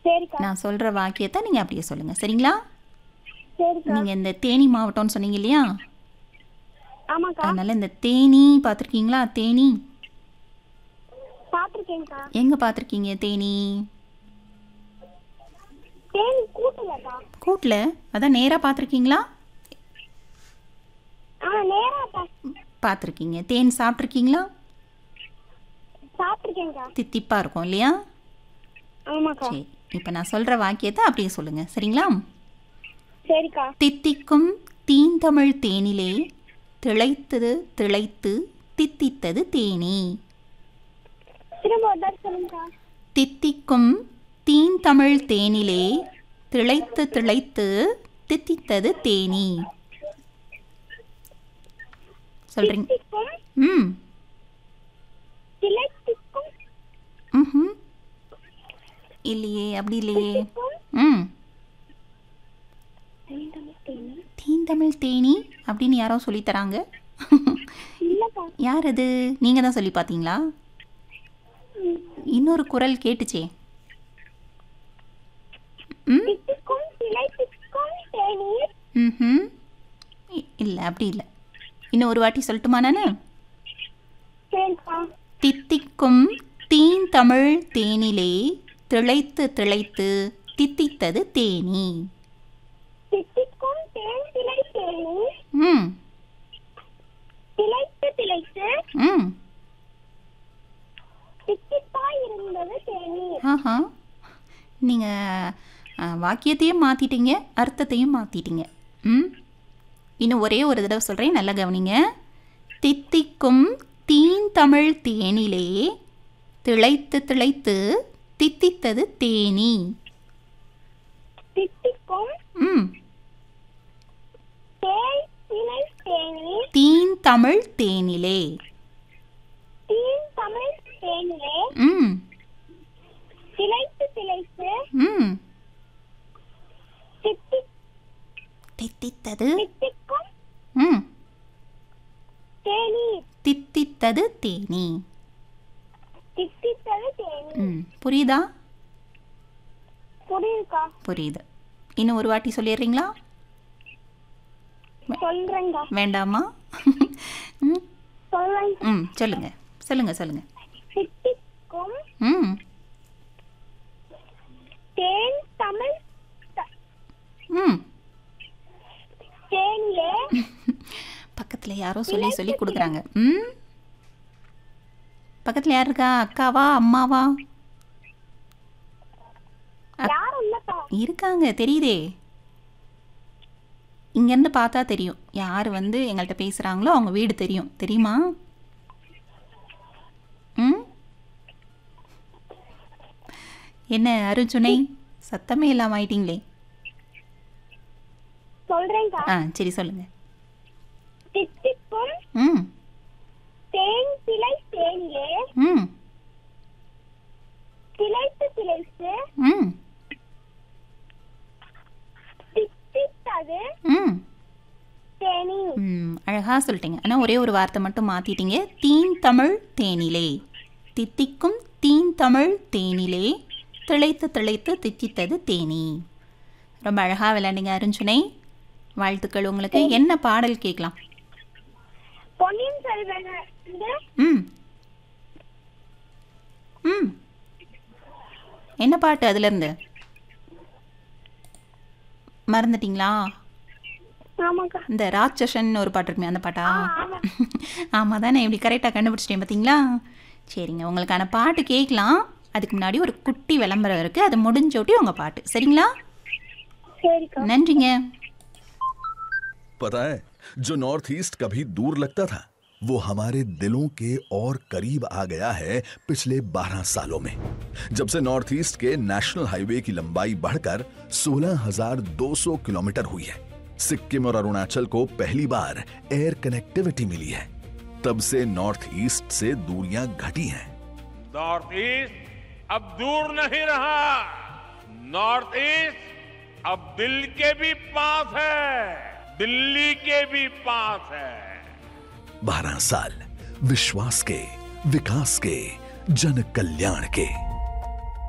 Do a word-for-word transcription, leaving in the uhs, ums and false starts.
சரிக்கா. நான் சொல்கிற வாக்கியத்தை நீங்கள் அப்படியே சொல்லுங்கள், சரிங்களா? சரிக்கா. நீங்கள் இந்த தேனி மாவட்டம்னு சொன்னீங்க இல்லையா? ஆமாக்கா. அதனால் இந்த தேனி பார்த்துருக்கீங்களா? தேனி பாத்திருக்கேன்க்கா. எங்கே பார்த்துருக்கீங்க? தேனி தேனி கூட்டுலக்கா. கூட்டில், அதான் நேராக பார்த்துருக்கீங்களா? ஆ நேராக்கா. பார்த்துருக்கீங்க. தேன் சாப்பிட்ருக்கீங்களா? சாப்பிட்டுருக்கேன்க்கா. தித்திப்பாக இருக்கும் இல்லையா? ஆமாக்கா. சரி, இப்போ நான் சொல்கிற வாக்கியத்தை அப்படியே சொல்லுங்கள், சரிங்களா? சரிக்கா. தித்திக்கும் தீந்தமிழ் தேனிலே திளைத்தது திளைத்து தித்தித்தது தேனி. திரும்ப ஒரு தடவை சொல்லுங்கக்கா. தித்திக்கும் தீந்தமிழ் தேனிலே திளைத்து திளைத்து தித்தித்தது தேனி. சொல்றீங்க? தித்திக்கும் ம் திளைத்திக்கும் ம் இல்லையே, அப்படி இல்லையே. தித்திக்கும் ம் தீந்தமிழ் தேனி. தீந்தமிழ் தேனி அப்படின்னு யாரோ சொல்லித்தராங்க. இல்லக்கா. யார் அது? நீங்கள் தான் சொல்லி பார்த்தீங்களா? இன்னொரு குரல் கேட்டுச்சே. ம் தித்திக்கும் திளைத்திக்கும் தேனி. ம் இல்லை, அப்படி இல்லை. இன்னும் ஒரு வாட்டி சொல்லட்டுமா நான்? சரிக்கா. தித்திக்கும் தீந்தமிழ் தேனிலே திளைத்து திளைத்து தித்தித்தது தேனி. தித்திக்கும் தேன் திளை தேனி. ம் திளைத்து திளைத்து ம் தித்திப்பாய் இருந்தது தேனி. ஆஹா, நீங்கள் வாக்கியத்தையும் மாற்றிட்டீங்க, அர்த்தத்தையும் மாற்றிட்டீங்க. ம் இன்னும் ஒரே ஒரு தடவை சொல்கிறேன், நல்லா கவனிங்க. தித்திக்கும் தீந்தமிழ் தேனிலே திளைத்து திளைத்து தித்தித்தது தேனி. தித்திக்கும் ம் தேன் திளை தேனி. தீந்தமிழ் தேனிலே. தீன் தமிழ் தேனிலே ம் திளைத்து திளைத்து ம் தித்தி தித்தித்தது. தித்திக்கும் ம் தேனி. தித்தித்தது தேனி. தித்தித்தது தேனி. ம் புரியுதா? புரியுதுக்கா. புரியுது. இன்னும் ஒரு வாட்டி சொல்லிடுறீங்களா? சொல்றேங்க. வேண்டாமா? ம் சொல்றேன். ம் சொல்லுங்கள் சொல்லுங்கள் சொல்லுங்கள். தித்திக்கும் ம் தேன் தமிழ் த- ம் தேனிலே பக்கத்தில் யாரோ சொல்லி சொல்லி கொடுக்குறாங்க. ம் பக்கத்தில் யார் இருக்கா? அக்காவா, அம்மாவா? யாரும் இல்லக்கா. இருக்காங்க, தெரியுதே. இங்கேருந்து பார்த்தா தெரியும் யார் வந்து எங்கள்கிட்ட பேசுகிறாங்களோ, அவங்க வீடு தெரியும், தெரியுமா? ம் என்ன அருச்சுனை, சத்தமே இல்லாமல் ஆயிட்டீங்களே. சொல்றேங்கா. ஆ சரி, சொல்லுங்கள். தித்திக்கும் ம் தேன் திளை தேனிலே ம் திளைத்து திளைத்து ம் தித்தித்தது ம் தேனி. ம் அழகாக சொல்லிட்டீங்க. ஆனால் ஒரே ஒரு வார்த்தை மட்டும் மாற்றிட்டீங்க. தீன் தமிழ் தேனிலே. தித்திக்கும் தீன் தமிழ் தேனிலே திளைத்து திளைத்து தித்தித்தது தேனி. ரொம்ப அழகாக விளையாண்டிங்க அருஞ்சுனை. வாழ்த்துக்கள் உங்களுக்கு. என்ன பாடல் கேட்கலாம்? பொன்னியின் செல்வன் வந்து ம் ம் என்ன பாட்டு அதுலேருந்து மறந்துட்டீங்களா? ஆமாக்கா. இந்த ராட்சசன் ஒரு பாட்டு இருக்குமே, அந்த பாட்டா? ஆமா. ஆமாம் தானே, இப்படி கரெக்டாக கண்டுபிடிச்சிட்டேன் பார்த்தீங்களா? சரிங்க, உங்களுக்கான பாட்டு கேட்கலாம். அதுக்கு முன்னாடி ஒரு குட்டி விளம்பரம் இருக்குது, அது முடிஞ்சோட்டி உங்கள் பாட்டு, சரிங்களா? சரிக்கா. நன்றிங்க. पता है, जो नॉर्थ ईस्ट कभी दूर लगता था वो हमारे दिलों के और करीब आ गया है पिछले बारह सालों में, जब से नॉर्थ ईस्ट के नेशनल हाईवे की लंबाई बढ़कर सोलह हज़ार दो सौ किलोमीटर हुई है। सिक्किम और अरुणाचल को पहली बार एयर कनेक्टिविटी मिली है। तब से नॉर्थ ईस्ट से दूरियां घटी हैं। नॉर्थ ईस्ट अब दूर नहीं रहा। नॉर्थ ईस्ट अब दिल के भी पास है, दिल्ली के भी पास है। बारह साल विश्वास के, विकास के, जन कल्याण के।